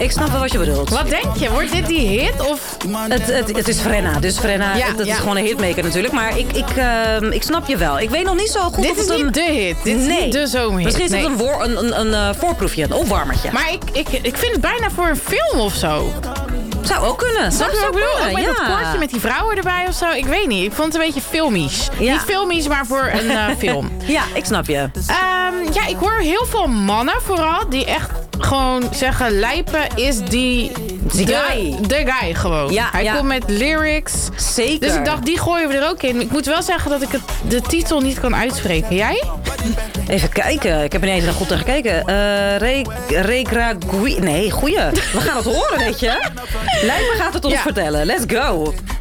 Ik snap wel wat je bedoelt. Wat denk je? Wordt dit die hit? Of? Het is Frenna, dus Frenna, dat is gewoon een hitmaker natuurlijk. Maar ik snap je wel. Ik weet nog niet zo goed Dit is niet de hit. Dit is niet de zomerhit. Misschien is het een voorproefje, een opwarmertje. Maar ik vind het bijna voor een film of zo. Zou ook kunnen. Snap je wat ik bedoel? Ook met dat koortje met die vrouwen erbij of zo. Ik weet niet. Ik vond het een beetje filmisch. Ja. Niet filmisch, maar voor een film. Ja, ik snap je. Ik hoor heel veel mannen vooral die echt gewoon zeggen... Lijpen is de guy gewoon. Ja, Hij komt met lyrics. Zeker. Dus ik dacht, die gooien we er ook in. Ik moet wel zeggen dat ik de titel niet kan uitspreken. Jij? Even kijken. Ik heb er niet eens goed naar gekeken. Nee, goeie. We gaan het horen, weet je. Lijpen gaat het ons vertellen. Let's go.